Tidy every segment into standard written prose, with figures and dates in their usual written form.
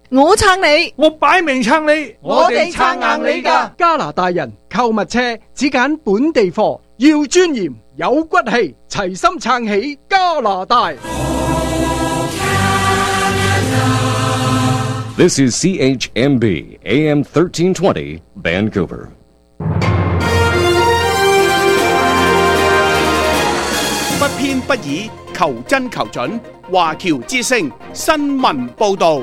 我撐你， 我擺明撐你， 我哋撐硬你㗎。 加拿大人購物車只揀本地貨，要尊嚴有骨氣，齊心撐起加拿大。 This is CHMB AM 1320 Vancouver. 不偏不倚，求真求準。華僑之聲新聞報導。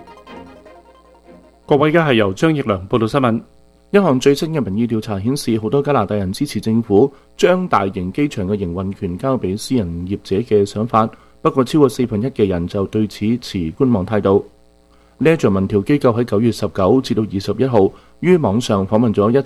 各位，而家係由張奕良報道新聞。一項最新嘅民意調查顯示，好多加拿大人支持政府將大型機場嘅營運權交俾私人業者嘅想法，不過超過1/4嘅人就對此持觀望態度。呢一項民調機構喺9月19至到21號於網上訪問咗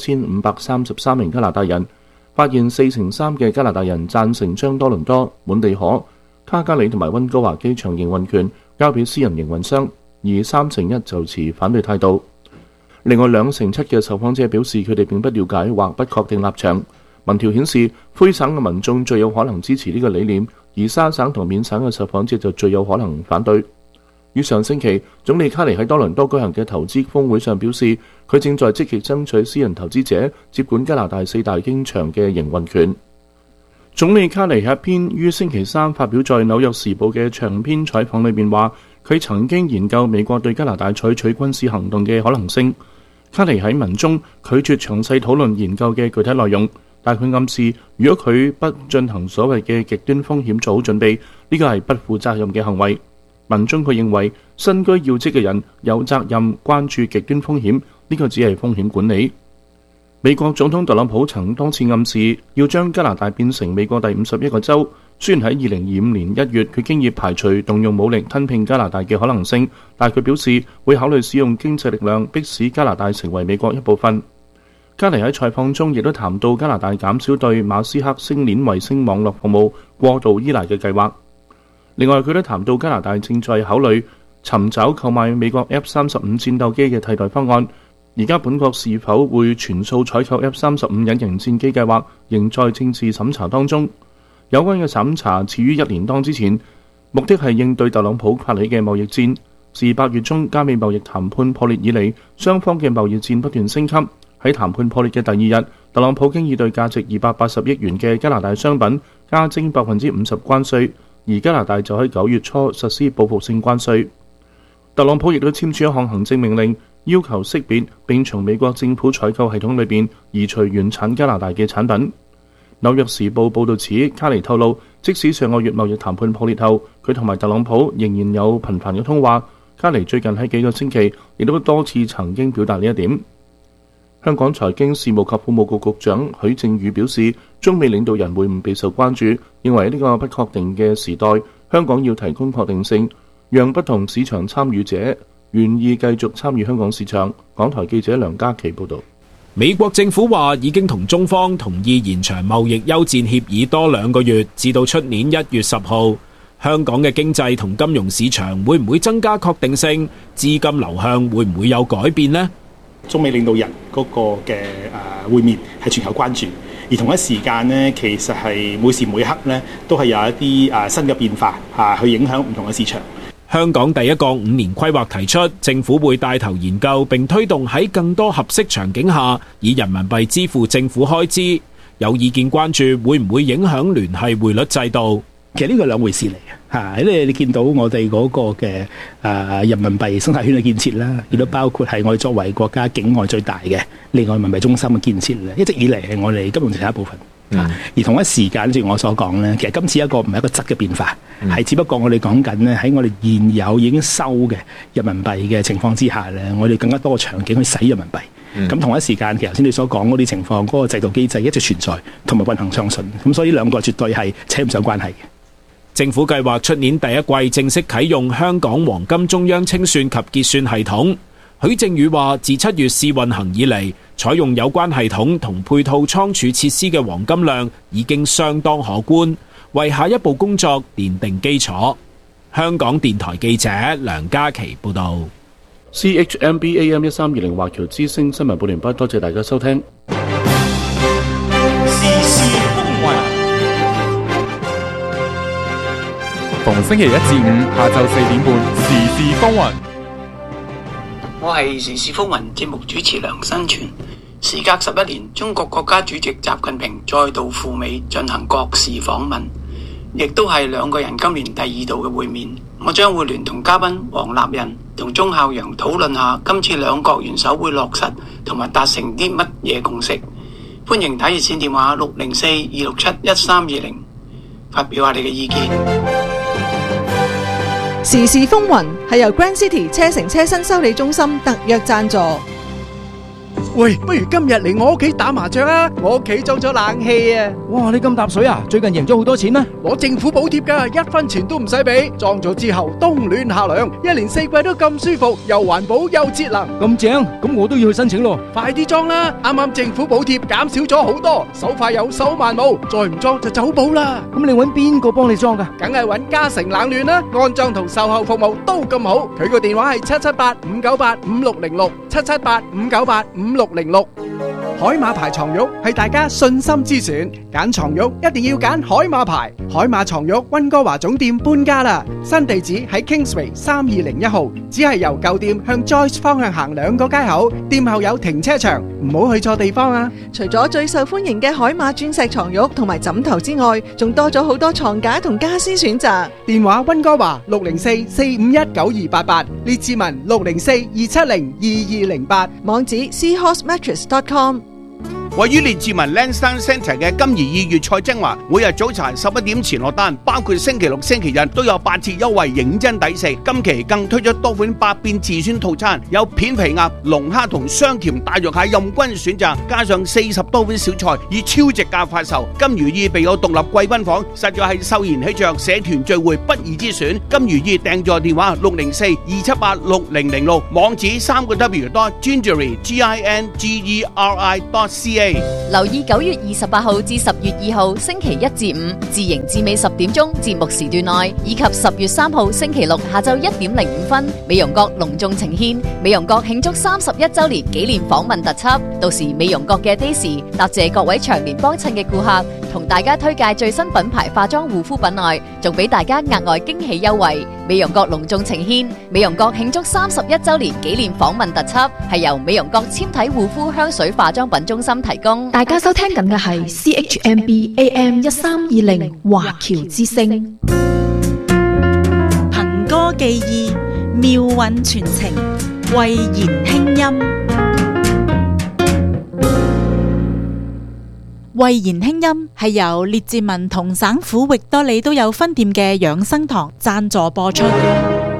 1533名加拿大人，發現4/3嘅加拿大人贊成將多倫多、滿地可、卡加里同埋溫哥華機場營運權交俾私人營運商，而3/1就持反對態度。另外2/7嘅受訪者表示佢哋並不了解或不確定立場。民調顯示魁省嘅民眾最有可能支持呢個理念，而沙省同緬省嘅受訪者就最有可能反對。於上星期，總理卡尼喺多倫多舉行嘅投資峰會上表示，佢正在積極爭取私人投資者接管加拿大4大機場嘅營運權。總理卡尼喺一篇於星期三發表在紐約時報嘅長篇採訪裏面話，佢曾經研究美國對加拿大採取軍事行動嘅可能性。卡尼喺文中拒絕詳細討論研究嘅具體內容，但佢暗示如果佢不進行所謂嘅極端風險做好準備，呢個係不負責任嘅行為。文中佢認為身居要職嘅人有責任關注極端風險，呢個只係風險管理。美國總統特朗普曾多次暗示要將加拿大變成美國第51個州，雖然喺2025年1月佢經已排除動用武力吞併加拿大嘅可能性，但佢表示會考慮使用經濟力量迫使加拿大成為美國一部分。卡尼喺採訪中亦都談到加拿大減少對馬斯克星鏈衛星網絡服務過度依賴嘅計劃。另外，佢都談到加拿大正在考慮尋找購買美國 F-35戰鬥機嘅替代方案。而家本國是否會全數採購 F-35隱形戰機計劃，仍在政治審查當中。有關嘅審查始於1年多之前，目的係應對特朗普發起嘅貿易戰。自8月中加美貿易談判破裂以嚟，雙方嘅貿易戰不斷升級。喺談判破裂嘅第2日，特朗普經已對價值280億元嘅加拿大商品加徵50%關稅。而加拿大就喺9月初實施報復性關稅。特朗普亦都簽署一項行政命令，要求識別並從美國政府採購系統裏邊移除原產加拿大嘅產品。紐約時報報導指，卡尼透露，即使上個月貿易談判破裂後，佢同埋特朗普仍然有頻繁嘅通話。卡尼最近喺幾個星期亦都多次曾經表達呢一點。香港財經事務及庫務局局長許正宇表示，中美領導人會晤備受關注，認為呢個不確定嘅時代，香港要提供確定性，讓不同市場參與者願意繼續參與香港市場。港台記者梁嘉琪報導。 美國政府話已經同中方同意延長貿易休戰協議多2個月，至到出年1月10號。香港嘅經濟同金融市場會唔會增加確定性？資金流向會唔會有改變呢？ 中美領導人嗰個嘅會面係全球關注，而同一時間呢，其實係每時每刻呢都係有一啲新嘅變化去影響唔同嘅市場。 香港第一個5年規劃提出，政府會帶頭研究並推動喺更多合適場景下以人民幣支付政府開支。有意見關注會唔會影響聯繫匯率制度？ 其實呢個兩回事嚟嘅嚇，你見到我哋嗰個嘅人民幣生態圈嘅建設啦，亦都包括係我哋作為國家境外最大嘅離岸人民幣中心嘅建設咧，一直以嚟係我哋金融政策一部分。而同一時間，正如我所講咧，其實今次一個唔係一個質嘅變化，係只不過我哋講緊咧喺我哋現有已經收嘅人民幣嘅情況之下咧，我哋更加多嘅場景去使人民幣。咁同一時間，其實頭先你所講嗰啲情況，嗰個制度機制一直存在，同埋運行暢順。咁所以兩個絕對係扯唔上關係嘅。 政府計劃出年第一季正式啟用香港黃金中央清算及結算系統。許正宇話，自7月試運行以嚟，採用有關系統同配套倉儲設施嘅黃金量已經相當可觀，為下一步工作奠定基礎。香港電台記者梁嘉琪報道。 CHMB AM 1320華僑之聲新聞報完畢，多謝大家收聽。 時事風雲，逢星期1至5下晝4點半，時事風雲。 我係時事風雲節目主持梁新全。時隔11年，中國國家主席習近平再度赴美進行國事訪問，亦都係兩個人今年第2度嘅會面。我將會聯同嘉賓黃立仁同鐘孝陽討論下今次兩國元首會落實同埋達成啲乜嘢共識。歡迎打熱線電話604-267-1320發表下你嘅意見。 時事風雲係由 Grand City 車城車身修理中心特約贊助。 喂，不如今日嚟我屋企打麻雀啊！我屋企裝咗冷氣啊！ 哇，你咁搭水啊？最近贏咗好多錢咩？ 攞政府補貼㗎，1分錢都唔使俾。裝咗之後冬暖夏涼，1年4季都咁舒服，又環保又節能。 咁正，咁我都要去申請咯。 快啲裝啦！啱啱政府補貼減少咗好多，手快有手慢冇，再唔裝就走寶啦。 咁你揾邊個幫你裝㗎？ 梗係揾嘉誠冷暖啦，安裝同售後服務都咁好。佢個電話係778-598-5606，778-598-5606。海馬牌床褥係大家信心之選，揀床褥一定要揀海馬牌。海馬床褥溫哥華總店搬家啦，新地址喺 Kingsway 3201號，只係由舊店向 Joyce 方向行2個街口，店後有停車場，唔好去錯地方啊！ 除咗最受歡迎嘅海馬鑽石床褥同埋枕頭之外，仲多咗好多床架同家私選擇。 電話溫哥華604-451-9288，列治文604-270-2208， 網址 seahorsemattress.com。 位於列治文 Lansdowne Centre 嘅金怡意粵菜精華，每日早茶11點前落單，包括星期六、星期日都有8折優惠，認真抵食。今期更推出多款百變自選套餐，有片皮鴨、龍蝦同雙甜大肉蟹任君選擇，加上40多款小菜，以超值價發售。金如意備有獨立貴賓房，實在係秀賢喜鵲社團聚會不二之選。金如意訂座電話604-278-6006，網址3w.gingery.ca。 留意9月28號至10月2號星期1至5自營至尾10點鐘節目時段內，以及10月3號星期六下晝1點05分，美容閣隆重呈獻美容閣慶祝31週年紀念訪問特輯。到時美容閣嘅 Daisy答謝各位長年幫襯嘅顧客，同大家推介最新品牌化妝護膚品外，仲俾大家額外驚喜優惠。美容閣隆重呈獻美容閣慶祝31週年紀念訪問特輯，係由美容閣纖體護膚香水化妝品中心提供。 大家收聽緊嘅係 CHMB AM 1320華僑之聲， 憑歌寄意，妙韻傳情，慧言輕音。慧言輕音係由列治文同省府域多利都有分店嘅養生堂贊助播出。